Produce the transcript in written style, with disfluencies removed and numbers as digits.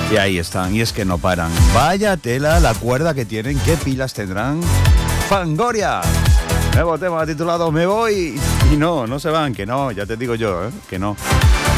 Y ahí están, y es que no paran. Vaya tela la cuerda que tienen, qué pilas tendrán. Fangoria. Nuevo tema titulado Me Voy. Y no se van, que no, ya te digo yo, que no.